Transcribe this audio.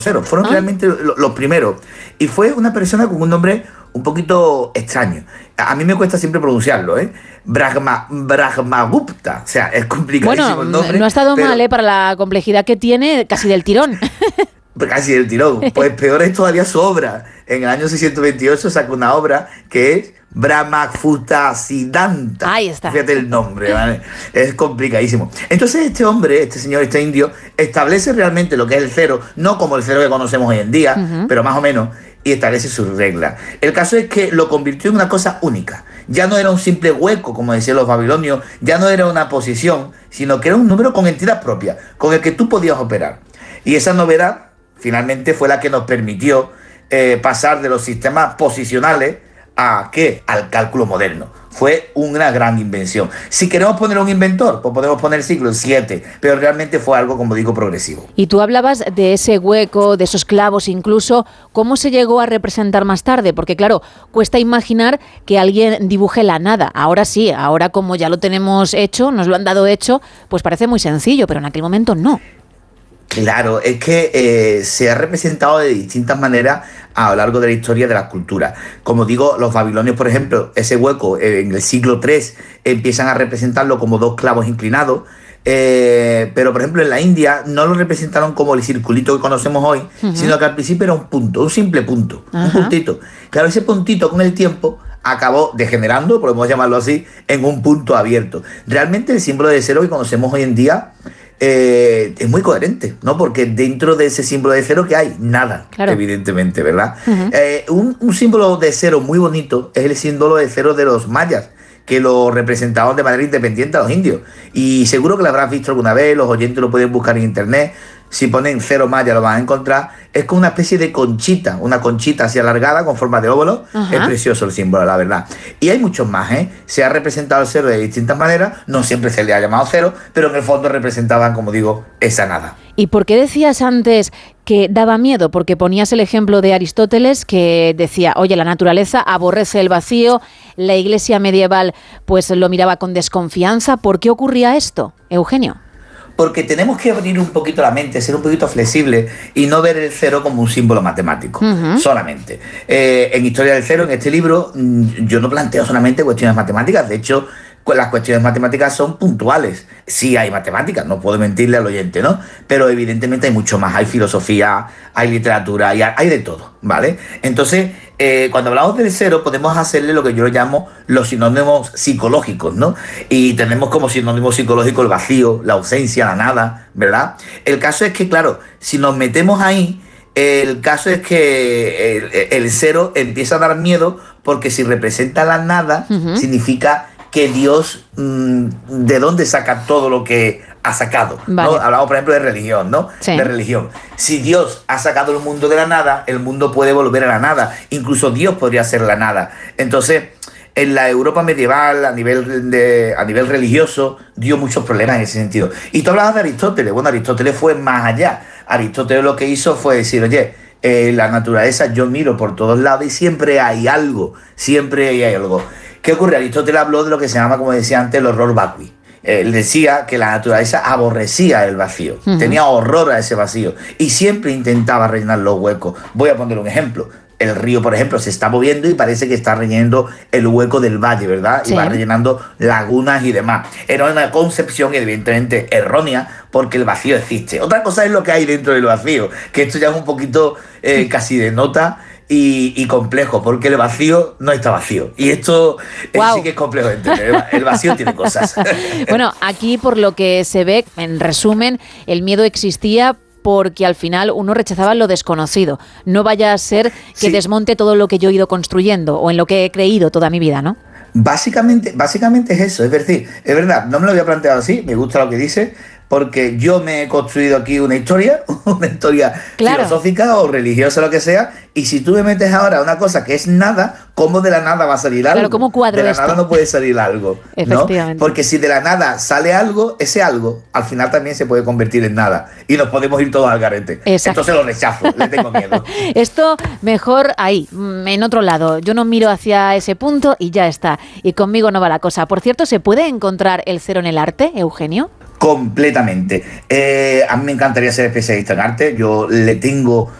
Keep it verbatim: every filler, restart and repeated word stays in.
ceros, fueron Ah. realmente lo- los primeros. Y fue una persona con un nombre un poquito extraño. A a mí me cuesta siempre pronunciarlo, ¿eh? Brahma, Brahmagupta. O sea, es complicadísimo Bueno, el nombre. no ha estado pero- mal, ¿eh? Para la complejidad que tiene, casi del tirón. Casi del tirón. Pues peor es todavía su obra. En el año seiscientos veintiocho sacó una obra que es Brahmafutasiddhanta. Ahí está. Fíjate el nombre, ¿vale? Es complicadísimo. Entonces este hombre, este señor, este indio, establece realmente lo que es el cero, no como el cero que conocemos hoy en día, Ujú. pero más o menos, y establece sus reglas. El caso es que lo convirtió en una cosa única. Ya no era un simple hueco, como decían los babilonios, ya no era una posición, sino que era un número con entidad propia, con el que tú podías operar. Y esa novedad finalmente fue la que nos permitió eh, pasar de los sistemas posicionales a ¿qué? Al cálculo moderno. Fue una gran invención. Si queremos poner un inventor, pues podemos poner siglo siete, pero realmente fue algo, como digo, progresivo. Y tú hablabas de ese hueco, de esos clavos incluso. ¿Cómo se llegó a representar más tarde? Porque claro, cuesta imaginar que alguien dibuje la nada. Ahora sí, ahora como ya lo tenemos hecho, nos lo han dado hecho, pues parece muy sencillo, pero en aquel momento no. Claro, es que eh, se ha representado de distintas maneras a lo largo de la historia de las culturas. Como digo, los babilonios, por ejemplo, ese hueco eh, en el siglo tres empiezan a representarlo como dos clavos inclinados, eh, pero por ejemplo en la India no lo representaron como el circulito que conocemos hoy, Ujú. sino que al principio era un punto, un simple punto, Ajá. un puntito. Claro, ese puntito con el tiempo acabó degenerando, podemos llamarlo así, en un punto abierto. Realmente el símbolo de cero que conocemos hoy en día eh, es muy coherente, ¿no? Porque dentro de ese símbolo de cero que hay nada, Claro. evidentemente, ¿verdad? Ujú. Eh, un, un símbolo de cero muy bonito es el símbolo de cero de los mayas, que lo representaban de manera independiente a los indios. Y seguro que lo habrás visto alguna vez, los oyentes lo pueden buscar en internet. Si ponen cero maya lo van a encontrar. Es como una especie de conchita, una conchita así alargada con forma de óvulo. Ajá. Es precioso el símbolo, la verdad. Y hay muchos más, ¿eh? Se ha representado el cero de distintas maneras, no siempre se le ha llamado cero, pero en el fondo representaban, como digo, esa nada. ¿Y por qué decías antes que daba miedo? Porque ponías el ejemplo de Aristóteles que decía, oye, la naturaleza aborrece el vacío, la iglesia medieval pues lo miraba con desconfianza. ¿Por qué ocurría esto, Eugenio? Porque tenemos que abrir un poquito la mente, ser un poquito flexible y no ver el cero como un símbolo matemático, Ujú. solamente. Eh, en Historia del Cero, en este libro, mm, yo no planteo solamente cuestiones matemáticas, de hecho, cu- las cuestiones matemáticas son puntuales. Sí hay matemáticas, no puedo mentirle al oyente, ¿no? Pero evidentemente hay mucho más, hay filosofía, hay literatura, y hay, hay de todo, ¿vale? Entonces, eh, cuando hablamos del cero, podemos hacerle lo que yo llamo los sinónimos psicológicos, ¿no? Y tenemos como sinónimo psicológico el vacío, la ausencia, la nada, ¿verdad? El caso es que, claro, si nos metemos ahí, el caso es que el, el cero empieza a dar miedo porque si representa la nada, Ujú. significa que Dios, mm, ¿de dónde saca todo lo que ha sacado? ¿No? Vale. Hablamos, por ejemplo, de religión, ¿no? Sí. De religión. Si Dios ha sacado el mundo de la nada, el mundo puede volver a la nada. Incluso Dios podría ser la nada. Entonces, en la Europa medieval, a nivel, de, a nivel religioso, dio muchos problemas en ese sentido. Y tú hablabas de Aristóteles. Bueno, Aristóteles fue más allá. Aristóteles lo que hizo fue decir, oye, eh, la naturaleza yo miro por todos lados y siempre hay algo, siempre hay algo. ¿Qué ocurre? Aristóteles habló de lo que se llama, como decía antes, el horror vacui. Él decía que la naturaleza aborrecía el vacío, Ujú. tenía horror a ese vacío y siempre intentaba rellenar los huecos. Voy a poner un ejemplo. El río, por ejemplo, se está moviendo y parece que está rellenando el hueco del valle, ¿verdad? Sí. Y va rellenando lagunas y demás. Era una concepción evidentemente errónea porque el vacío existe. Otra cosa es lo que hay dentro del vacío, que esto ya es un poquito eh, casi de nota y, y complejo, porque el vacío no está vacío. Y esto eh, Guau. sí que es complejo de entender. El va- El vacío tiene cosas. Bueno, aquí por lo que se ve, en resumen, el miedo existía porque al final uno rechazaba lo desconocido. No vaya a ser que Sí. desmonte todo lo que yo he ido construyendo o en lo que he creído toda mi vida, ¿no? Básicamente, básicamente es eso, es decir, es verdad, no me lo había planteado así, me gusta lo que dice, porque yo me he construido aquí una historia, una historia Claro. filosófica o religiosa, lo que sea, y si tú me metes ahora una cosa que es nada, ¿cómo de la nada va a salir algo? Claro, ¿cómo cuadro De la esto? nada no puede salir algo, ¿no? Efectivamente. Porque si de la nada sale algo, ese algo, al final también se puede convertir en nada, y nos podemos ir todos al garete. Exacto. Entonces lo rechazo, le tengo miedo. Esto mejor ahí, mm, en otro lado. Yo no miro hacia ese punto y ya está. Y conmigo no va la cosa. Por cierto, ¿se puede encontrar el cero en el arte, Eugenio? Completamente. Eh, a mí me encantaría ser especialista en arte. Yo le tengo